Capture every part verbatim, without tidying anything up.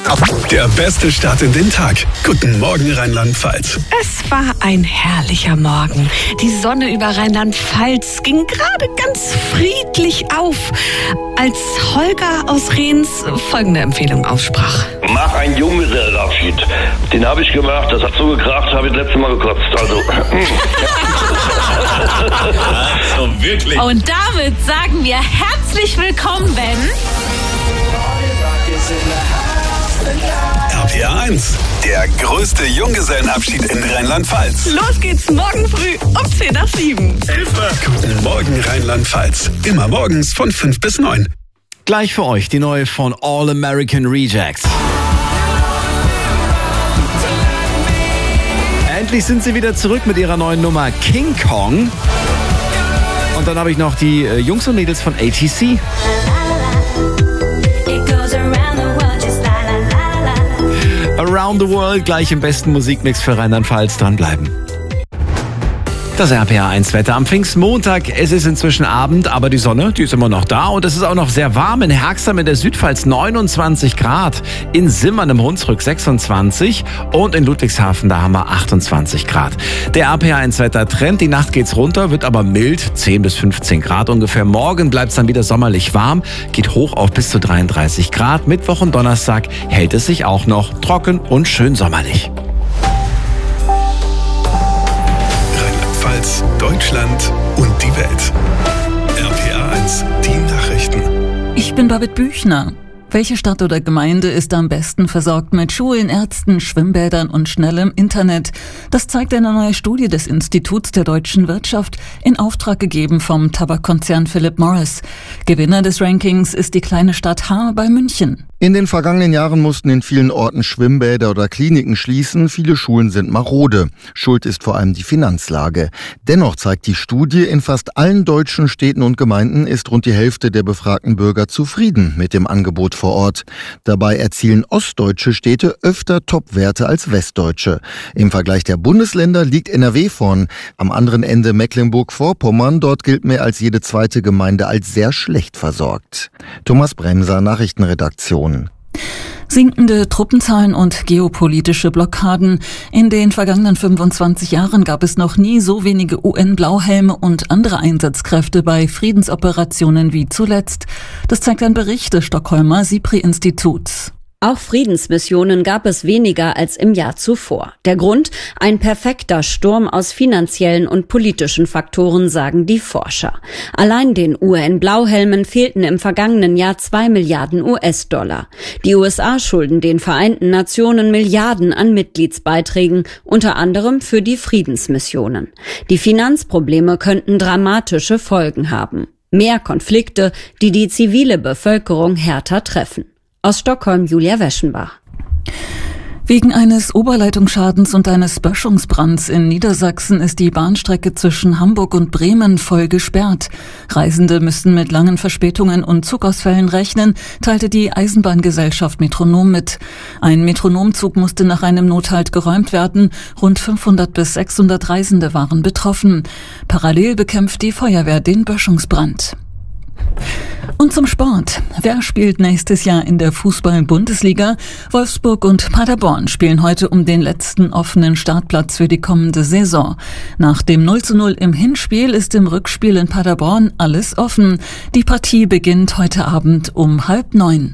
Der beste Start in den Tag. Guten Morgen, Rheinland-Pfalz. Es war ein herrlicher Morgen. Die Sonne über Rheinland-Pfalz ging gerade ganz friedlich auf, als Holger aus Rehns folgende Empfehlung aussprach. Mach einen Junggesellenabschied. Den habe ich gemacht, das hat so gekracht, habe ich das letzte Mal gekotzt. Also. Also wirklich. Und damit sagen wir herzlich willkommen, Ben. R P R eins, der größte Junggesellenabschied in Rheinland-Pfalz. Los geht's morgen früh um zehn nach sieben. Hilfe! Guten Morgen, Rheinland-Pfalz. Immer morgens von fünf bis neun. Gleich für euch die neue von All American Rejects. Endlich sind sie wieder zurück mit ihrer neuen Nummer King Kong. Und dann habe ich noch die äh, Jungs und Mädels von A T C. Around the World, gleich im besten Musikmix für Rheinland-Pfalz. Dranbleiben. Das R P R eins Wetter am Pfingstmontag. Es ist inzwischen Abend, aber die Sonne, die ist immer noch da. Und es ist auch noch sehr warm. In Herxheim in der Südpfalz neunundzwanzig Grad. In Simmern im Hunsrück sechsundzwanzig. Und in Ludwigshafen, da haben wir achtundzwanzig Grad. Der R P R eins Wetter Trend. Die Nacht geht's runter, wird aber mild. zehn bis fünfzehn Grad ungefähr. Morgen bleibt es dann wieder sommerlich warm. Geht hoch auf bis zu dreiunddreißig Grad. Mittwoch und Donnerstag hält es sich auch noch trocken und schön sommerlich. Deutschland und die Welt. R P R eins, die Nachrichten. Ich bin Babette Büchner. Welche Stadt oder Gemeinde ist am besten versorgt mit Schulen, Ärzten, Schwimmbädern und schnellem Internet? Das zeigt eine neue Studie des Instituts der deutschen Wirtschaft, in Auftrag gegeben vom Tabakkonzern Philip Morris. Gewinner des Rankings ist die kleine Stadt Haar bei München. In den vergangenen Jahren mussten in vielen Orten Schwimmbäder oder Kliniken schließen. Viele Schulen sind marode. Schuld ist vor allem die Finanzlage. Dennoch zeigt die Studie, in fast allen deutschen Städten und Gemeinden ist rund die Hälfte der befragten Bürger zufrieden mit dem Angebot vor Ort. Dabei erzielen ostdeutsche Städte öfter Topwerte als westdeutsche. Im Vergleich der Bundesländer liegt N R W vorn. Am anderen Ende Mecklenburg-Vorpommern. Dort gilt mehr als jede zweite Gemeinde als sehr schlecht versorgt. Thomas Bremser, Nachrichtenredaktion. Sinkende Truppenzahlen und geopolitische Blockaden. In den vergangenen fünfundzwanzig Jahren gab es noch nie so wenige U N-Blauhelme und andere Einsatzkräfte bei Friedensoperationen wie zuletzt. Das zeigt ein Bericht des Stockholmer SIPRI-Instituts. Auch Friedensmissionen gab es weniger als im Jahr zuvor. Der Grund? Ein perfekter Sturm aus finanziellen und politischen Faktoren, sagen die Forscher. Allein den U N-Blauhelmen fehlten im vergangenen Jahr zwei Milliarden U S-Dollar. Die U S A schulden den Vereinten Nationen Milliarden an Mitgliedsbeiträgen, unter anderem für die Friedensmissionen. Die Finanzprobleme könnten dramatische Folgen haben. Mehr Konflikte, die die zivile Bevölkerung härter treffen. Aus Stockholm, Julia Weschenbach. Wegen eines Oberleitungsschadens und eines Böschungsbrands in Niedersachsen ist die Bahnstrecke zwischen Hamburg und Bremen voll gesperrt. Reisende müssen mit langen Verspätungen und Zugausfällen rechnen, teilte die Eisenbahngesellschaft Metronom mit. Ein Metronomzug musste nach einem Nothalt geräumt werden. Rund fünfhundert bis sechshundert Reisende waren betroffen. Parallel bekämpft die Feuerwehr den Böschungsbrand. Und zum Sport. Wer spielt nächstes Jahr in der Fußball-Bundesliga? Wolfsburg und Paderborn spielen heute um den letzten offenen Startplatz für die kommende Saison. Nach dem null zu null im Hinspiel ist im Rückspiel in Paderborn alles offen. Die Partie beginnt heute Abend um halb neun.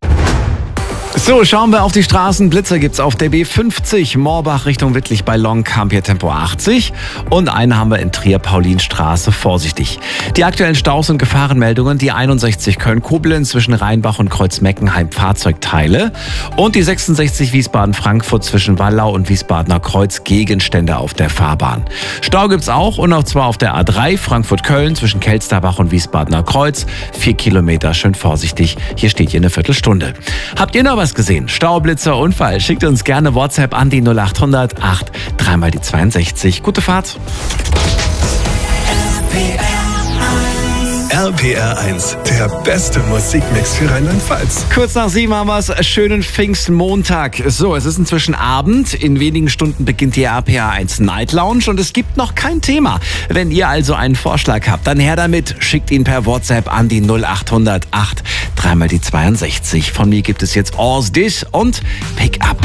So, schauen wir auf die Straßen. Blitzer gibt's auf der B fünfzig, Morbach Richtung Wittlich bei Longkamp, hier Tempo achtzig. Und einen haben wir in Trier, Paulinstraße, vorsichtig. Die aktuellen Staus und Gefahrenmeldungen, die einundsechzig Köln-Koblenz zwischen Rheinbach und Kreuz-Meckenheim, Fahrzeugteile. Und die sechsundsechzig Wiesbaden-Frankfurt zwischen Wallau und Wiesbadener Kreuz, Gegenstände auf der Fahrbahn. Stau gibt's auch, und auch zwar auf der A drei, Frankfurt-Köln zwischen Kelsterbach und Wiesbadener Kreuz. Vier Kilometer, schön vorsichtig. Hier steht hier eine Viertelstunde. Habt ihr noch was gesehen? Staublitzer, Unfall? Schickt uns gerne WhatsApp an die null acht hundert acht, dreimal die zweiundsechzig. Gute Fahrt. R R P R eins, der beste Musikmix für Rheinland-Pfalz. Kurz nach sieben haben wir es, schönen Pfingstmontag. So, es ist inzwischen Abend. In wenigen Stunden beginnt die R P R eins Night Lounge und es gibt noch kein Thema. Wenn ihr also einen Vorschlag habt, dann her damit. Schickt ihn per WhatsApp an die null acht null null acht, dreimal die zweiundsechzig. Von mir gibt es jetzt Ors Dis und Pick